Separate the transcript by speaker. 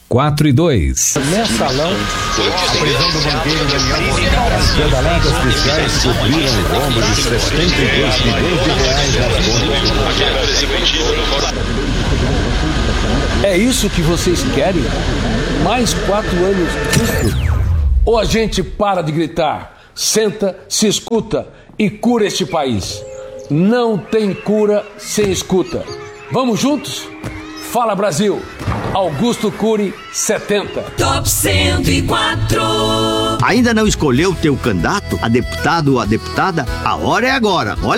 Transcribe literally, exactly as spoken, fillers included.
Speaker 1: quatro e dois.
Speaker 2: Mensalão, a prisão do banqueiro Daniel Monteiro. As pedaladas fiscais cobriram o rombo de setenta e dois milhões de reais nas contas.
Speaker 3: É isso que vocês querem? Mais quatro anos disso? Ou a gente para de gritar, senta, se escuta e cura este país? Não tem cura sem escuta. Vamos juntos? Fala Brasil! Augusto Cury, setenta.
Speaker 4: Top cento e quatro.
Speaker 5: Ainda não escolheu teu candidato a deputado ou a deputada? A hora é agora. Olha